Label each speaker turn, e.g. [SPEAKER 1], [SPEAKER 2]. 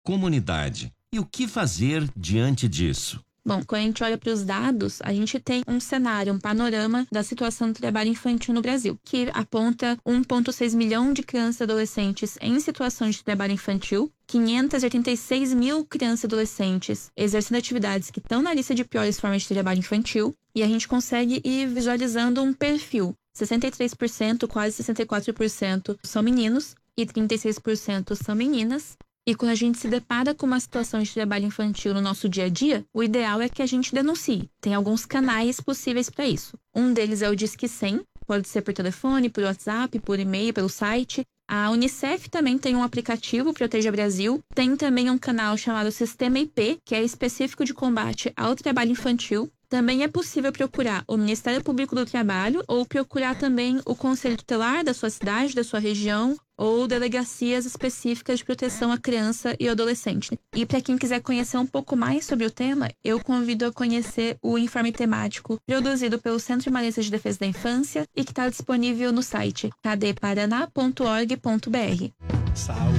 [SPEAKER 1] comunidade. E o que fazer diante disso?
[SPEAKER 2] Bom, quando a gente olha para os dados, a gente tem um cenário, um panorama da situação do trabalho infantil no Brasil, que aponta 1,6 milhão de crianças e adolescentes em situação de trabalho infantil, 586 mil crianças e adolescentes exercendo atividades que estão na lista de piores formas de trabalho infantil, e a gente consegue ir visualizando um perfil. 63%, quase 64% são meninos e 36% são meninas. E quando a gente se depara com uma situação de trabalho infantil no nosso dia a dia, o ideal é que a gente denuncie. Tem alguns canais possíveis para isso. Um deles é o Disque 100, pode ser por telefone, por WhatsApp, por e-mail, pelo site. A Unicef também tem um aplicativo, Proteja Brasil. Tem também um canal chamado Sistema IP, que é específico de combate ao trabalho infantil. Também é possível procurar o Ministério Público do Trabalho ou procurar também o Conselho Tutelar da sua cidade, da sua região, ou delegacias específicas de proteção à criança e adolescente. E para quem quiser conhecer um pouco mais sobre o tema, eu convido a conhecer o informe temático produzido pelo Centro Maranhense de Defesa da Infância e que está disponível no site cadeparaná.org.br.
[SPEAKER 3] Saúde.